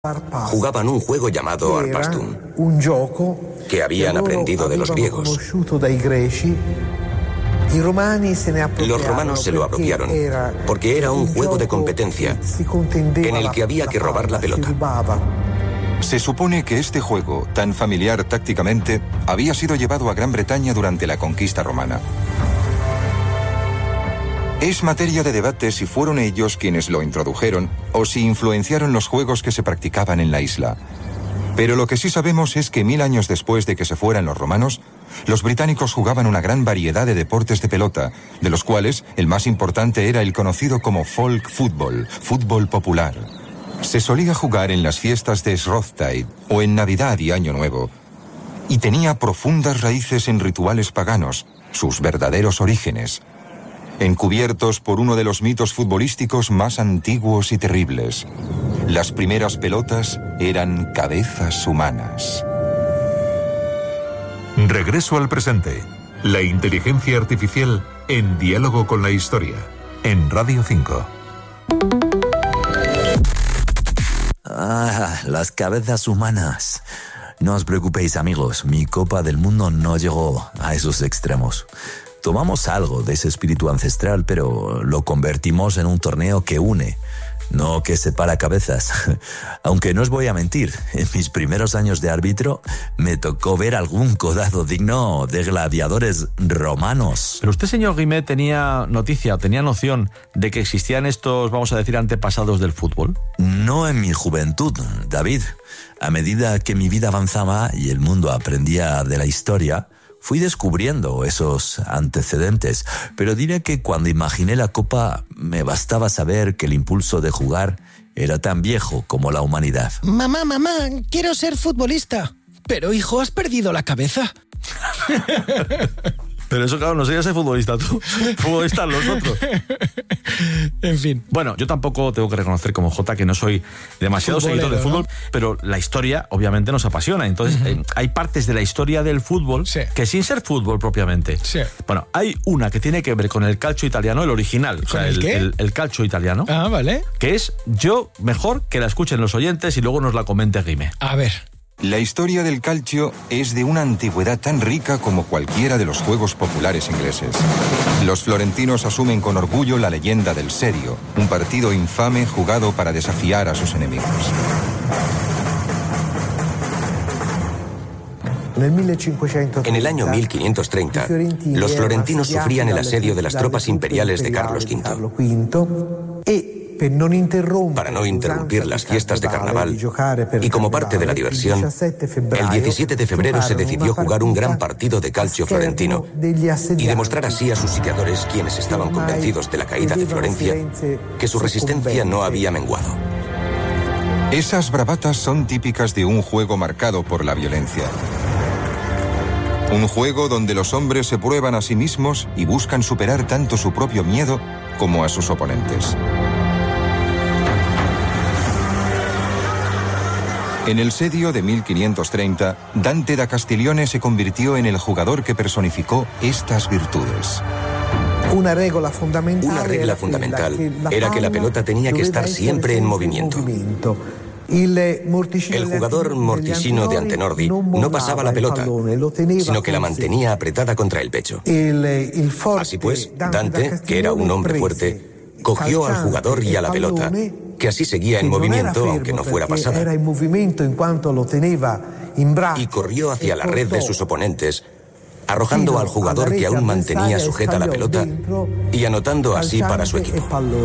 jugaban un juego llamado Arpastum, que habían aprendido de los griegos. Los romanos se lo apropiaron porque era un juego de competencia en el que había que robar la pelota. Se supone que este juego, tan familiar tácticamente, había sido llevado a Gran Bretaña durante la conquista romana. Es materia de debate si fueron ellos quienes lo introdujeron o si influenciaron los juegos que se practicaban en la isla. Pero lo que sí sabemos es que 1000 años después de que se fueran los romanos, los británicos jugaban una gran variedad de deportes de pelota, de los cuales el más importante era el conocido como folk football, fútbol popular. Se solía jugar en las fiestas de Shrovetide o en Navidad y Año Nuevo, y tenía profundas raíces en rituales paganos, sus verdaderos orígenes, encubiertos por uno de los mitos futbolísticos más antiguos y terribles. Las primeras pelotas eran cabezas humanas. Regreso al presente. La inteligencia artificial en diálogo con la historia. En Radio 5. Las cabezas humanas. No os preocupéis, amigos. Mi Copa del Mundo no llegó a esos extremos. Tomamos algo de ese espíritu ancestral, pero lo convertimos en un torneo que une, no que separa cabezas. Aunque no os voy a mentir, en mis primeros años de árbitro me tocó ver algún codazo digno de gladiadores romanos. Pero usted, señor Guimet, tenía noción de que existían estos, vamos a decir, antepasados del fútbol. No en mi juventud, David. A medida que mi vida avanzaba y el mundo aprendía de la historia, fui descubriendo esos antecedentes, pero diré que cuando imaginé la Copa me bastaba saber que el impulso de jugar era tan viejo como la humanidad. Mamá, quiero ser futbolista. Pero, hijo, has perdido la cabeza. Pero eso, claro, no serías ser futbolista tú. Futbolistas los otros. En fin. Bueno, yo tampoco tengo que reconocer como Jota que no soy demasiado seguidor de fútbol, ¿no? Pero la historia obviamente nos apasiona. Entonces, hay partes de la historia del fútbol que sin ser fútbol propiamente. Sí. Bueno, hay una que tiene que ver con el calcio italiano, el original. O sea, el calcio italiano. Ah, vale. Que es mejor que la escuchen los oyentes y luego nos la comente Guime. A ver. La historia del calcio es de una antigüedad tan rica como cualquiera de los juegos populares ingleses. Los florentinos asumen con orgullo la leyenda del Serio, un partido infame jugado para desafiar a sus enemigos. En el año 1530, los florentinos sufrían el asedio de las tropas imperiales de Carlos V. Para no interrumpir las fiestas de carnaval y como parte de la diversión, el 17 de febrero se decidió jugar un gran partido de calcio florentino y demostrar así a sus sitiadores, quienes estaban convencidos de la caída de Florencia, que su resistencia no había menguado. Esas bravatas son típicas de un juego marcado por la violencia. Un juego donde los hombres se prueban a sí mismos y buscan superar tanto su propio miedo como a sus oponentes. En el sedio de 1530, Dante da Castiglione se convirtió en el jugador que personificó estas virtudes. Una regla fundamental era que la pelota tenía que estar siempre en movimiento. El jugador morticino de Antenordi no pasaba la pelota, sino que la mantenía apretada contra el pecho. Así pues, Dante, que era un hombre fuerte, cogió al jugador y a la pelota, que así seguía en movimiento aunque no fuera pasada, y corrió hacia la red de sus oponentes, arrojando al jugador que aún mantenía sujeta la pelota y anotando así para su equipo.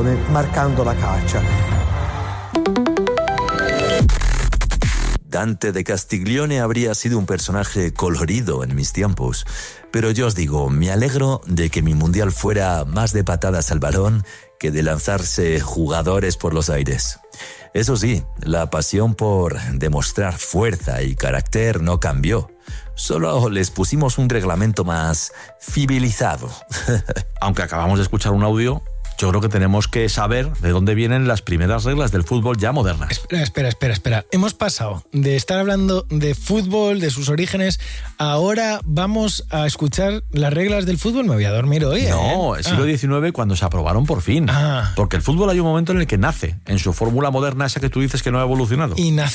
Dante de Castiglione habría sido un personaje colorido en mis tiempos, pero yo os digo, me alegro de que mi mundial fuera más de patadas al balón que de lanzarse jugadores por los aires. Eso sí, la pasión por demostrar fuerza y carácter no cambió. Solo les pusimos un reglamento más civilizado. Aunque acabamos de escuchar un audio yo creo que tenemos que saber de dónde vienen las primeras reglas del fútbol ya modernas. Espera. Hemos pasado de estar hablando de fútbol, de sus orígenes, ahora vamos a escuchar las reglas del fútbol. Me voy a dormir hoy. No, el siglo XIX, cuando se aprobaron por fin. Porque el fútbol hay un momento en el que nace, en su fórmula moderna, esa que tú dices que no ha evolucionado. Y nace